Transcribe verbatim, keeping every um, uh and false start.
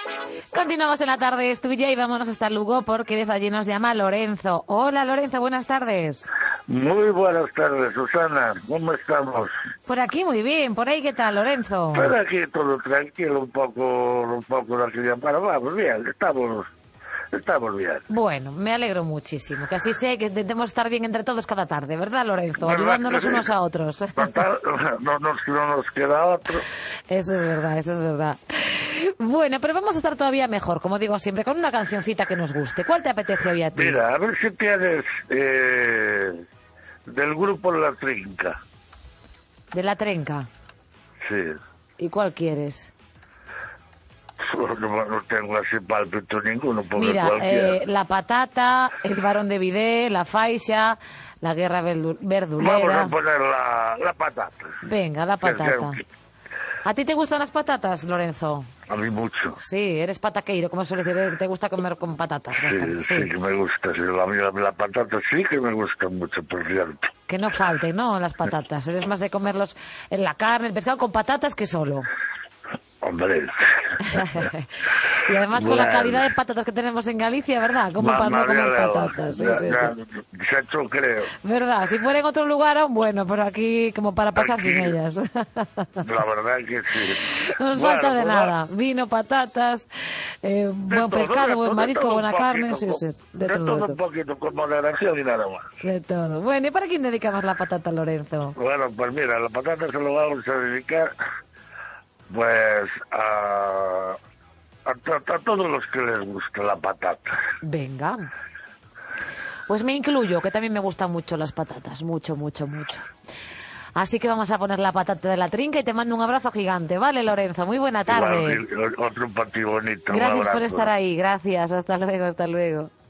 Continuamos en la tarde, es tuya y vámonos hasta Lugo porque desde allí nos llama Lorenzo. Hola Lorenzo, buenas tardes. Muy buenas tardes, Susana. ¿Cómo estamos? Por aquí muy bien, por ahí ¿qué tal, Lorenzo? Por aquí todo tranquilo, un poco, un poco de aquí de para vamos bien, estamos, estamos bien. Bueno, me alegro muchísimo, que así sé que intentemos estar bien entre todos cada tarde, ¿verdad, Lorenzo? ¿Verdad Ayudándonos que sí? unos a otros. Total, no, nos, no nos queda otro. Eso es verdad, eso es verdad. Bueno, pero vamos a estar todavía mejor, como digo siempre, con una cancioncita que nos guste. ¿Cuál te apetece hoy a ti? Mira, a ver si tienes eh, del grupo La Trinca. De La Trenca. Sí. ¿Y cuál quieres? No, no tengo así pálpito ninguno, porque Mira, cualquiera. eh, La Patata, El Barón de Vidé, La Faixa, La Guerra Verdu- Verdulera. Vamos a poner la, la patata. Venga, La Patata. ¿A ti te gustan las patatas, Lorenzo? A mí mucho. Sí, eres pataqueiro, como suele decir, te gusta comer con patatas. Sí, Bastante, sí, sí. que me gusta. Sí, la, la, la patata sí que me gusta mucho, por cierto. Que no falten, ¿no? Las patatas. Eres más de comerlos en la carne, el pescado con patatas que solo. Hombre. Y además con la Bueno. calidad de patatas que tenemos en Galicia, ¿verdad? Como Ma- para no María comer Lela, patatas. Sí, ya- sí, ya, sí. se ha hecho, creo. ¿Verdad? Si fuera en otro lugar aún bueno, pero aquí como para pasar Aquí. sin ellas. La verdad que sí. No nos Bueno, falta de pues nada. Vino, patatas, eh, buen todo, pescado, de buen todo, marisco, de todo buena un carne. poquito, Sí, sí, de de todo, todo de un todo. poquito, con moderación y nada más. De todo. Bueno, ¿y para quién dedicamos la patata, Lorenzo? Bueno, pues mira, la patata se lo vamos a dedicar, pues, a, a, to- a todos los que les gusta la patata. Venga. Pues me incluyo, que también me gustan mucho las patatas. Mucho, mucho, mucho. Así que vamos a poner la patata de La Trinca y te mando un abrazo gigante. Vale, Lorenzo, muy buena tarde. Igual, otro para ti bonito. un Gracias por abrazo. estar ahí. Gracias. Hasta luego, hasta luego.